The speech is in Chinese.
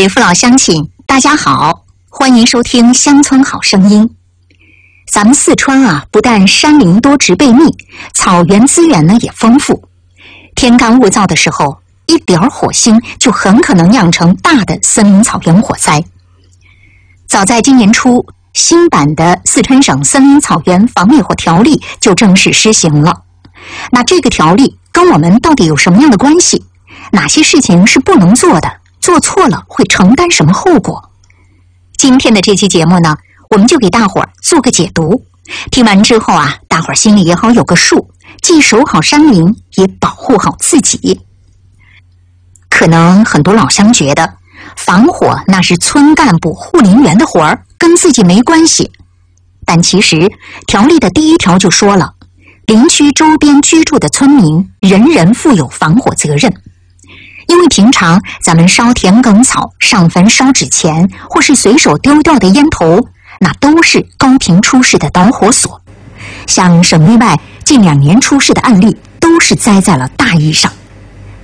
位父老乡亲，大家好，欢迎收听乡村好声音。咱们四川啊，不但山林多植被密，草原资源呢也丰富。天干物燥的时候，一点火星就很可能酿成大的森林草原火灾。早在今年初，新版的《四川省森林草原防灭火条例》就正式施行了。那这个条例跟我们到底有什么样的关系？哪些事情是不能做的？做错了会承担什么后果？今天的这期节目呢，我们就给大伙儿做个解读。听完之后啊，大伙儿心里也好有个数，既守好山林，也保护好自己。可能很多老乡觉得，防火那是村干部、护林员的活儿，跟自己没关系。但其实，条例的第1条就说了，林区周边居住的村民，人人负有防火责任。因为平常咱们烧田埂草、上坟烧纸钱，或是随手丢掉的烟头，那都是高频出事的导火索。像省内外近2年出事的案例，都是栽在了大意上。